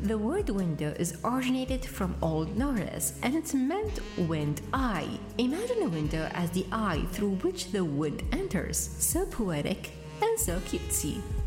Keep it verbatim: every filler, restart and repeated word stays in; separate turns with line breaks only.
The word window is originated from Old Norse and it meant wind eye. Imagine a window as the eye through which the wind enters. So poetic and so cutesy.